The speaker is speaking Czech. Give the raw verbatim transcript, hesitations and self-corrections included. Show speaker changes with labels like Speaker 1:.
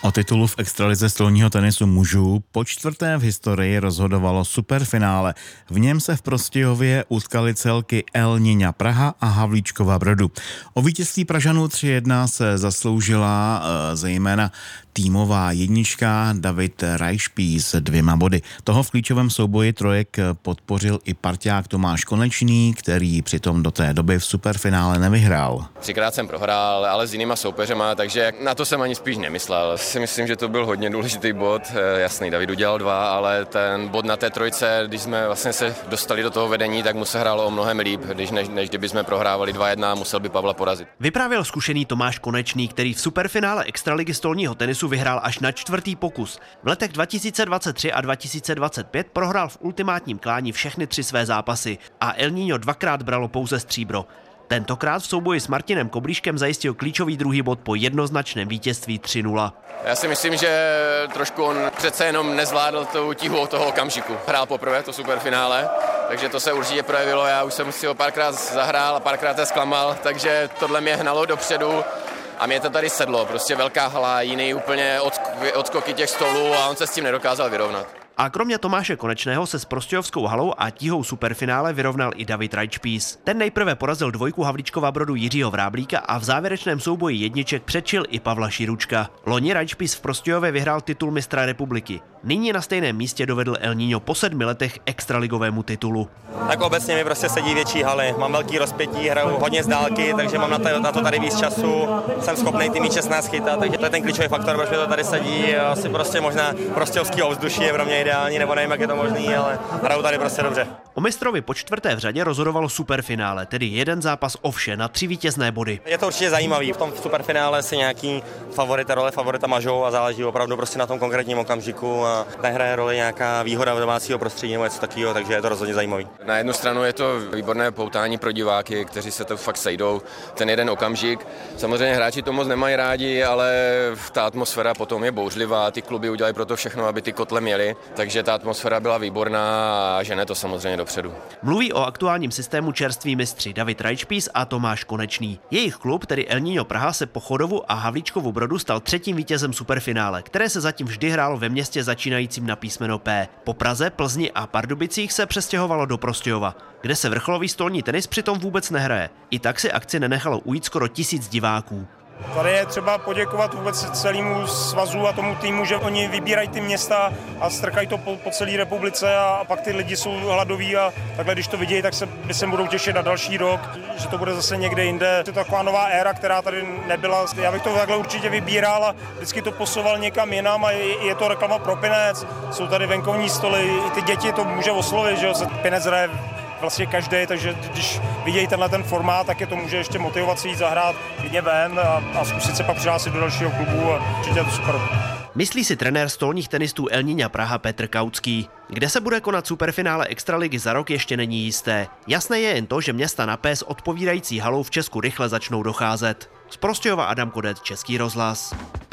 Speaker 1: O titulu v extralize stolního tenisu mužů po čtvrté v historii rozhodovalo superfinále. V něm se v Prostějově utkali celky El Niña Praha a Havlíčkova Brodu. O vítězství Pražanů tři jedna se zasloužila e, zejména týmová jednička David Rajšpí s dvěma body. Toho v klíčovém souboji trojek podpořil i parťák Tomáš Konečný, který přitom do té doby v superfinále nevyhrál.
Speaker 2: Třikrát jsem prohrál, ale s jinýma soupeřema, takže na to jsem ani spíš nemyslel. Si myslím, že to byl hodně důležitý bod. Jasný, David udělal dva, ale ten bod na té trojce, když jsme vlastně se dostali do toho vedení, tak mu se hrálo o mnohem líp, když než, než kdyby jsme prohrávali dva jedna, musel by Pavla porazit.
Speaker 3: Vyprávěl zkušený Tomáš Konečný, který v superfinále extraligy stolního tenisu vyhrál až na čtvrtý pokus. V letech dva tisíce dvacet tři a dva tisíce dvacet pět prohrál v ultimátním klání všechny tři své zápasy a El Niño dvakrát bralo pouze stříbro. Tentokrát v souboji s Martinem Koblíškem zajistil klíčový druhý bod po jednoznačném vítězství tři nula.
Speaker 2: Já si myslím, že trošku on přece jenom nezvládl tu tíhu od toho okamžiku. Hrál poprvé to superfinále, takže to se určitě projevilo. Já už jsem si ho párkrát zahrál a párkrát se zklamal, takže tohle mě hnalo dopředu. A mě to tady sedlo, prostě velká hala, jiný úplně odskoky těch stolů a on se s tím nedokázal vyrovnat.
Speaker 3: A kromě Tomáše Konečného se s Prostějovskou halou a tíhou superfinále vyrovnal i David Rajšpís. Ten nejprve porazil dvojku Havlíčkova Brodu Jiřího Vráblíka a v závěrečném souboji jedniček předčil i Pavla Širučka. Loni Rajšpís v Prostějově vyhrál titul mistra republiky. Nyní na stejném místě dovedl El Niño po sedmi letech extraligovému titulu.
Speaker 4: Tak obecně mi prostě sedí větší haly, mám velký rozpětí, hraju hodně z dálky, takže mám na to, na to tady víc času, jsem schopný ty míče nás chytat, takže to je ten klíčový faktor, proč mi to tady sedí. Asi prostě možná prostějovský ovzduší je pro mě ideální, nebo nevím, jak je to možný, ale hraju tady prostě dobře.
Speaker 3: O mistrovi po čtvrté v řadě rozhodovalo superfinále, tedy jeden zápas o vše na tři vítězné body.
Speaker 4: Je to určitě zajímavý, v tom superfinále si nějaký favorita, role favorita mažou a záleží opravdu prostě na tom konkrétním okamžiku a nehraje roli nějaká výhoda v domácího prostředí nebo něco takového, takže je to rozhodně zajímavý.
Speaker 2: Na jednu stranu je to výborné poutání pro diváky, kteří se to fakt sejdou, ten jeden okamžik. Samozřejmě hráči to moc nemají rádi, ale ta atmosféra potom je bouřlivá, ty kluby udělají pro to všechno, aby ty kotle měly, takže ta atmosféra byla výborná a žene to samozřejmě dopředu.
Speaker 3: Mluví o aktuálním systému čerství mistři David Rajšpís a Tomáš Konečný. Jejich klub, tedy El Niño Praha, se po Chodovu a Havlíčkovu Brodu stal třetím vítězem superfinále, které se zatím vždy hrálo ve městě začínajícím na písmeno P. Po Praze, Plzni a Pardubicích se přestěhovalo do Prostějova, kde se vrcholový stolní tenis přitom vůbec nehraje. I tak si akci nenechalo ujít skoro tisíc diváků.
Speaker 5: Tady je třeba poděkovat vůbec celému svazu a tomu týmu, že oni vybírají ty města a strkají to po, po celé republice a pak ty lidi jsou hladoví a takhle, když to vidějí, tak se, by se budou těšit na další rok, že to bude zase někde jinde. To je taková nová éra, která tady nebyla. Já bych to takhle určitě vybíral a vždycky to posouval někam jinam a je, je to reklama pro Pinec. Jsou tady venkovní stoly, i ty děti to může oslovit, že se Pinec hraje vlastně každý, takže když vidějí tenhle ten formát, tak je to může ještě motivovat si jít zahrát klidně ven a, a zkusit se pak přihlásit do dalšího klubu a určitě je to super.
Speaker 3: Myslí si trenér stolních tenistů El Niña Praha Petr Kautský. Kde se bude konat superfinále extraligy za rok, ještě není jisté. Jasné je jen to, že města na P s odpovídající halou v Česku rychle začnou docházet. Z Prostějova Adam Kodet, Český rozhlas.